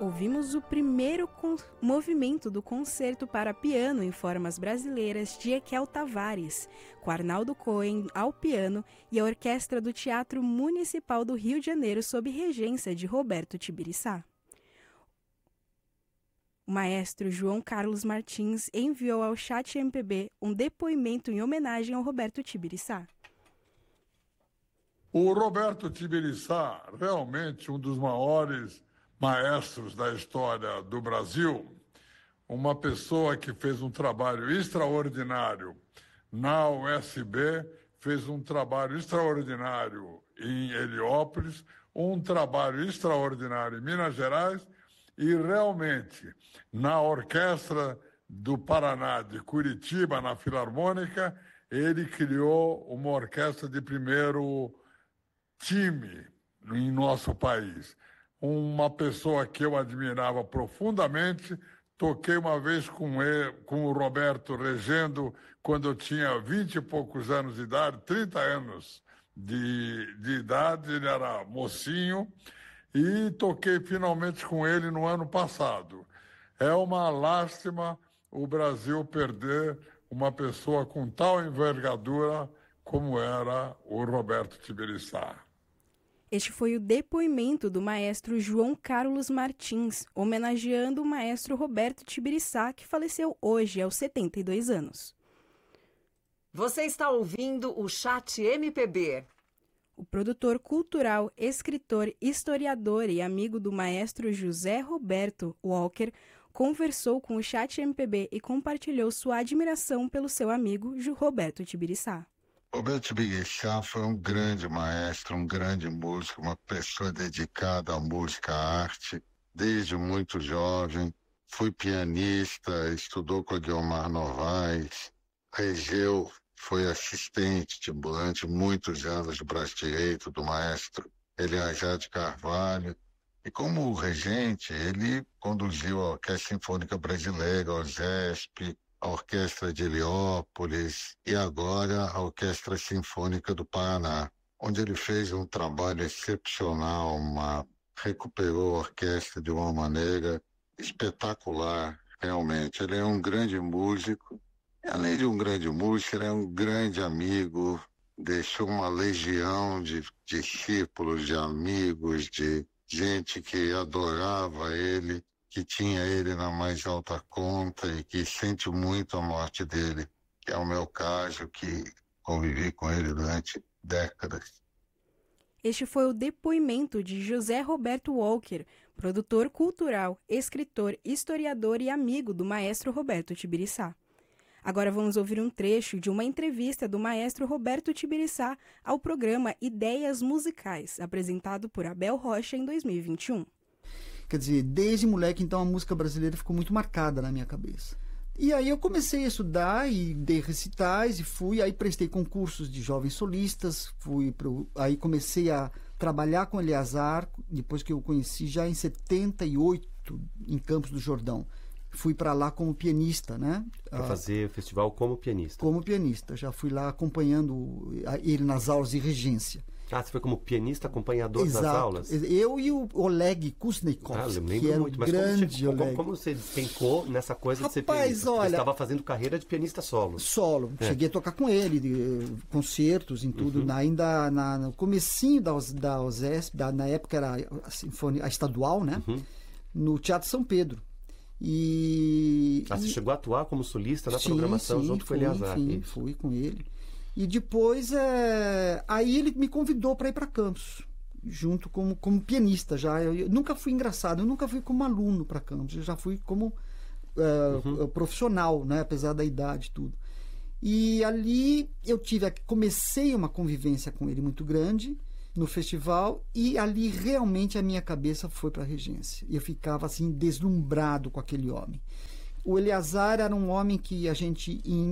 Ouvimos o primeiro movimento do concerto para piano em formas brasileiras de Ekel Tavares, com Arnaldo Cohen ao piano e a Orquestra do Teatro Municipal do Rio de Janeiro sob regência de Roberto Tibiriçá. O maestro João Carlos Martins enviou ao Chat MPB um depoimento em homenagem ao Roberto Tibiriçá. O Roberto Tibiriçá, realmente um dos maiores maestros da história do Brasil, uma pessoa que fez um trabalho extraordinário na USB, fez um trabalho extraordinário em Heliópolis, um trabalho extraordinário em Minas Gerais e realmente na Orquestra do Paraná de Curitiba, na Filarmônica, ele criou uma orquestra de primeiro time em nosso país. Uma pessoa que eu admirava profundamente. Toquei uma vez com o Roberto regendo quando eu tinha 20 e poucos anos de idade, 30 anos de idade, ele era mocinho, e toquei finalmente com ele no ano passado. É uma lástima o Brasil perder uma pessoa com tal envergadura como era o Roberto Tibiriçá. Este foi o depoimento do maestro João Carlos Martins, homenageando o maestro Roberto Tibiriçá, que faleceu hoje aos 72 anos. Você está ouvindo o Chat MPB. O produtor cultural, escritor, historiador e amigo do maestro José Roberto Walker conversou com o Chat MPB e compartilhou sua admiração pelo seu amigo Roberto Tibiriçá. Roberto Tibiriçá foi um grande maestro, um grande músico, uma pessoa dedicada à música, à arte. Desde muito jovem, fui pianista, estudou com o Guilmar Novaes, regeu, foi assistente durante muitos anos do braço direito do maestro Eleazar de Carvalho. E como regente, ele conduziu a Orquestra Sinfônica Brasileira, a OSESP, a Orquestra de Heliópolis e agora a Orquestra Sinfônica do Paraná, onde ele fez um trabalho excepcional, recuperou a orquestra de uma maneira espetacular, realmente. Ele é um grande músico, e além de um grande músico, ele é um grande amigo, deixou uma legião de discípulos, de amigos, de gente que adorava ele, que tinha ele na mais alta conta e que sente muito a morte dele, que é o meu caso, que convivi com ele durante décadas. Este foi o depoimento de José Roberto Walker, produtor cultural, escritor, historiador e amigo do maestro Roberto Tibiriçá. Agora vamos ouvir um trecho de uma entrevista do maestro Roberto Tibiriçá ao programa Ideias Musicais, apresentado por Abel Rocha em 2021. Quer dizer, desde moleque, então, a música brasileira ficou muito marcada na minha cabeça. E aí eu comecei a estudar e dei recitais e aí prestei concursos de jovens solistas, aí comecei a trabalhar com Eleazar, depois que eu conheci já em 78, em Campos do Jordão. Fui para lá como pianista, né? Para fazer festival como pianista. Como pianista, já fui lá acompanhando ele nas aulas de regência. Ah, você foi como pianista acompanhador nas aulas? Eu e o Oleg Kuznikovsky, que era muito, mas grande como você despencou nessa coisa de ser pianista? Olha, você estava fazendo carreira de pianista solo. Cheguei a tocar com ele, concertos em tudo, ainda no comecinho da OSESP, na época era a estadual, né? No Teatro São Pedro. Você chegou a atuar como solista na programação junto com o Eleazar? Sim, fui com ele. E depois, aí ele me convidou para ir para Campos, junto como pianista já. Eu nunca fui engraçado, eu nunca fui como aluno para Campos, eu já fui como profissional, né, apesar da idade e tudo. E ali comecei uma convivência com ele muito grande no festival, e ali realmente a minha cabeça foi para a regência. Eu ficava assim deslumbrado com aquele homem. O Eleazar era um homem que a gente